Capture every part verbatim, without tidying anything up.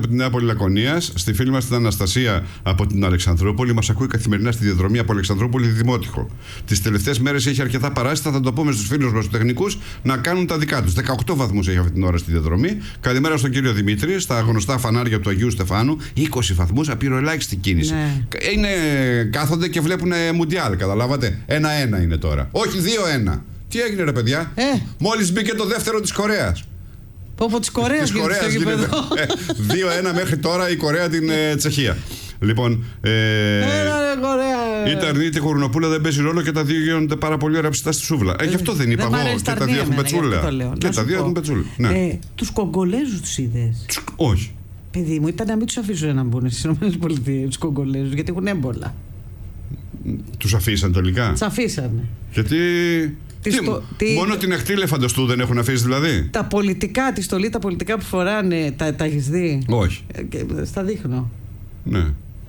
τη Νέα Πόλη Λακωνίας, στη φίλη μας την Αναστασία από την Αλεξανδρούπολη. Μας ακούει καθημερινά στη διαδρομή από Αλεξανδρούπολη Δημότυχο. Τις τελευταίες μέρες έχει αρκετά παράσιτα. Θα το πούμε στους φίλους μας τους τεχνικούς να κάνουν τα δικά τους. δεκαοκτώ βαθμούς έχει αυτή την ώρα στη διαδρομή. Καλημέρα στον κύριο Δημήτρη, στα γνωστά φανάρια του Αγίου Στεφάνου. είκοσι βαθμούς, απειροελάχιστη κίνηση. Ναι. Είναι, κάθονται και βλέπουν Μουντιάλ, καταλάβατε. ένα-ένα είναι τώρα. Όχι δύο-ένα. Τι έγινε, ρε παιδιά. Ε. Μόλις μπήκε το δεύτερο της Κορέας. Πόπο της Κορέας γίνεται στο γήπεδο. δύο-ένα μέχρι τώρα η Κορέα την ε, Τσεχία. Λοιπόν, ε, Έλα, ρε, Κορέα. είτε αρνείται είτε Γουρνοπούλα δεν παίζει ρόλο και τα δύο γίνονται πάρα πολύ ωραία ψητά στη σούβλα. Ε, γι' αυτό δεν είπα δεν εγώ. Και τα δύο έχουν πετσούλα. Και τα δύο έχουν πετσούλα. Ναι. Ε, τους Κογκολέζους τους είδες? Όχι. Παιδί μου, ήταν να μην τους αφήσουν να μπουν στις ΗΠΑ τους Κογκολέζους, γιατί έχουν έμπολα. Τους αφήσαν τελικά. Τους αφήσανε. Γιατί. Τι Τι, στο, τι, μόνο την ακτή ελεφαντοστού δεν έχουν αφήσει δηλαδή. Τα πολιτικά, τη στολή, τα πολιτικά που φοράνε, τα, τα έχεις δει? Όχι. Ε, και, στα δείχνω. Ναι.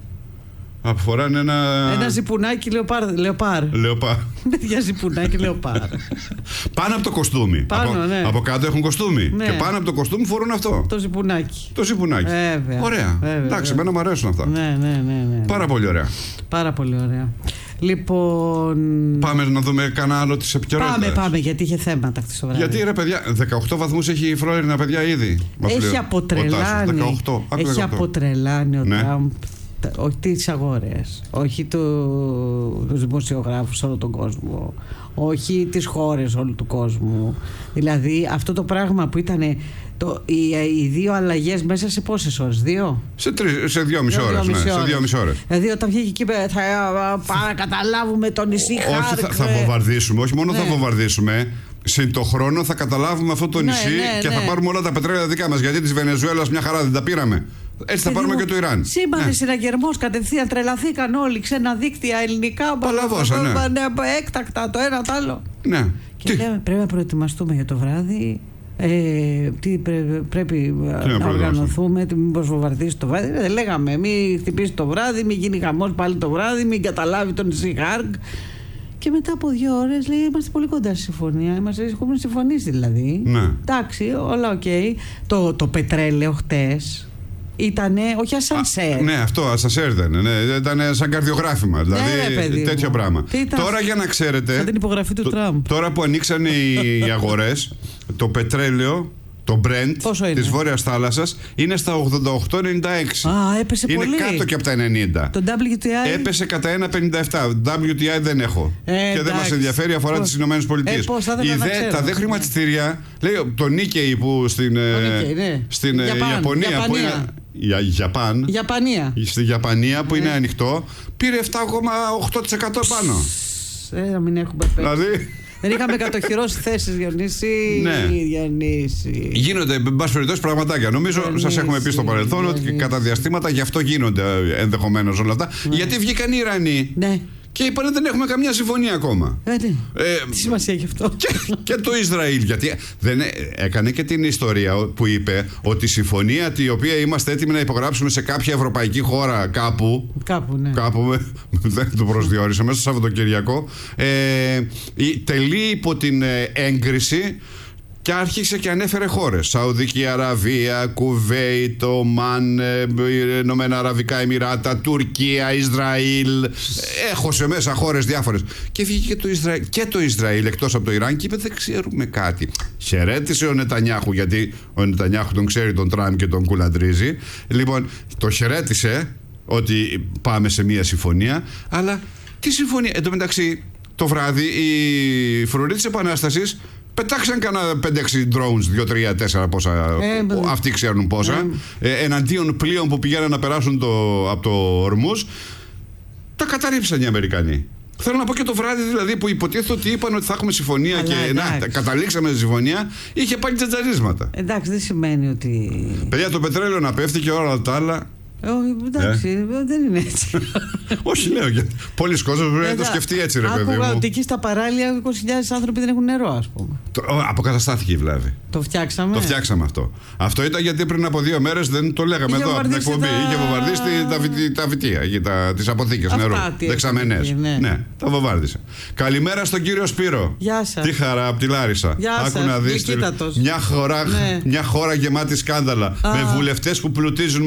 Αφοράνε ένα. Ένα ζιπουνάκι λεοπάρ. Λεοπάρ. Λεοπάρ. Για ζιπουνάκι λεοπάρ. Πάνω από το κοστούμι. Πάνω, από, ναι. από κάτω έχουν κοστούμι. Ναι. Και πάνω από το κοστούμι φορούν αυτό. Το ζιπουνάκι. Το ζιπουνάκι. Βέβαια. Ωραία. Βέβαια, Εντάξει, βέβαια. εμένα μου αρέσουν αυτά. Ναι, ναι, ναι, ναι. Πάρα πολύ ωραία. Πάρα πολύ ωραία. Λοιπόν. Πάμε να δούμε κανένα άλλο τη επικαιρότητα. Πάμε, πάμε, γιατί είχε θέματα χτες το βράδυ. Γιατί ρε παιδιά, δεκαοκτώ βαθμούς έχει η Φλόρινα, παιδιά, ήδη. Μας λέει Έχει ο αποτρελάνει. δεκαοκτώ. Άκου Έχει δεκαοκτώ. αποτρελάνει ο Ναι. Τραμπ. Όχι τις αγορές, όχι το, τους δημοσιογράφους όλο τον κόσμο, όχι τις χώρες όλου του κόσμου. Δηλαδή αυτό το πράγμα που ήταν το, οι, οι δύο αλλαγές μέσα σε πόσες ώρες? Δύο? Σε, τρεις, σε δυόμιση ώρες, ναι, σε δυόμιση ώρες. Δηλαδή όταν βγήκε εκεί θα παρακαταλάβουμε το νησί Χάρκ. Όχι, θα, θα βομβαρδίσουμε, όχι μόνο ναι. θα βομβαρδίσουμε. Συν το χρόνο θα καταλάβουμε αυτό το ναι, νησί ναι, και ναι. θα πάρουμε όλα τα πετρέλαια δικά μας. Γιατί της Βενεζουέλας μια χαρά δεν τα πήραμε. Έτσι θα πάρουμε και το Ιράν. Σήμανε ναι. συναγερμός κατευθείαν, τρελαθήκαν όλοι. Ξένα δίκτυα ελληνικά. Παλαβώσα, ναι. Έκτακτα το ένα το άλλο. Ναι. Και λέμε, πρέπει να προετοιμαστούμε για το βράδυ. Ε, τι πρέ, πρέπει τι να οργανωθούμε, μήπως βομβαρδίσει το βράδυ. Δεν λέγαμε, μην χτυπήσει το βράδυ, μην γίνει χαμός πάλι το βράδυ, μην καταλάβει τον νησί Χάρκ. Και μετά από δύο ώρες λέει: είμαστε πολύ κοντά στη συμφωνία. Είμαστε, έχουμε συμφωνήσει δηλαδή. Ναι. Εντάξει, όλα οκ. Okay. Το, το πετρέλαιο χτες ήτανε, όχι ασανσέρ. Α, ναι, αυτό ασανσέρ ήταν. Ναι, ήταν σαν καρδιογράφημα. Δηλαδή ναι, ρε, τέτοιο μου. πράγμα. Ήταν... Τώρα για να ξέρετε. Σαν την υπογραφή του το, Τραμπ. Τώρα που ανοίξαν οι, οι αγορές, το πετρέλαιο. Το Brent της Βόρειας Θάλασσας είναι στα ογδόντα οκτώ ενενήντα έξι. Α, έπεσε είναι πολύ. Είναι κάτω και από τα ενενήντα. Το ντάμπλιου τι άι έπεσε κατά ένα κόμμα πενήντα επτά. ντάμπλιου τι άι δεν έχω. Ε, και εντάξει. δεν μας ενδιαφέρει, αφορά πώς. τις Ηνωμένες Πολιτείες. Ε, πώς, θα Η δεν δε, τα δε χρηματιστήρια, λέει το Νίκεϊ που στην, Nikkei, ναι. στην Ιαπάν, Ιαπωνία. Ιαπανία. Που είναι, για, Ιαπάν, Ιαπανία. Στη Ιαπανία που ναι. είναι ανοιχτό, πήρε επτά κόμμα οκτώ τοις εκατό πάνω. Ε, να μην έχουμε πέσει. Δηλαδή. Δεν είχαμε κατοχυρώσει θέσεις, Διονύση. Ναι. Διονύση. Γίνονται, εν πάση περιπτώσει, πραγματάκια. Νομίζω σας έχουμε πει στο παρελθόν ότι κατά διαστήματα γι' αυτό γίνονται ενδεχομένως όλα αυτά. Ναι. Γιατί βγήκαν οι Ιρανοί. Ναι. Και είπαν δεν έχουμε καμιά συμφωνία ακόμα. Ε, ναι. ε, Τι σημασία έχει αυτό? Και, και το Ισραήλ. Γιατί δεν έκανε και την ιστορία που είπε ότι η συμφωνία την οποία είμαστε έτοιμοι να υπογράψουμε σε κάποια ευρωπαϊκή χώρα κάπου. Κάπου, ναι. Κάπου, δεν το προσδιορίσα, μέσα στο Σαββατοκυριακό. Ε, τελεί υπό την έγκριση. Και άρχισε και ανέφερε χώρες. Σαουδική Αραβία, Κουβέιτ, Ομάν, Ηνωμένα Αραβικά Εμιράτα, Τουρκία, Ισραήλ. Έχω σε μέσα χώρες διάφορες. Και βγήκε και το Ισραήλ, και το Ισραήλ εκτός από το Ιράν και είπε δεν ξέρουμε κάτι. Χαιρέτησε ο Νετανιάχου, γιατί ο Νετανιάχου τον ξέρει τον Τραμπ και τον κουλαντρίζει. Λοιπόν, το χαιρέτησε ότι πάμε σε μια συμφωνία, αλλά τι συμφωνία? Εν τω μεταξύ, το βράδυ οι φρουροί της Επανάστασης πετάξαν κανένα πέντε έξι drones, δύο τρία τέσσερα πόσα. Ε, αυτοί ξέρουν πόσα. Ε. Ε, εναντίον πλοίων που πηγαίναν να περάσουν το, από το Ορμούζ. Τα καταρρίψαν οι Αμερικανοί. Θέλω να πω και το βράδυ δηλαδή που υποτίθεται ότι είπαν ότι θα έχουμε συμφωνία. Αλλά, και να, καταλήξαμε στη συμφωνία, είχε πάλι τζατζαρίσματα. Εντάξει, δεν σημαίνει ότι. Παιδιά, το πετρέλαιο να πέφτει και όλα τα άλλα. Oh, εντάξει, ε? δεν είναι έτσι. Όχι, λέω. Γιατί πολλοί κόσμοι πρέπει να το σκεφτεί έτσι, ρε παιδί μου. Άκουγα ότι εκεί στα παράλια είκοσι χιλιάδες άνθρωποι δεν έχουν νερό, ας πούμε. Το, αποκαταστάθηκε η βλάβη. Το φτιάξαμε. Το φτιάξαμε αυτό. Αυτό ήταν γιατί πριν από δύο μέρες δεν το λέγαμε είχε εδώ από την εκπομπή. Τα... Είχε βομβαρδίσει τα, τα βυτία, τις αποθήκες νερού. Δεξαμενές. Ναι. ναι, τα βομβάρδισε. Καλημέρα στον κύριο Σπύρο. Γεια σας. Τι χαρά από τη Λάρισα. Γεια σας. Άκου να δεις. Μια χώρα, ναι. μια χώρα γεμάτη σκάνδαλα. Α. Με βουλευτές που πλουτίζουν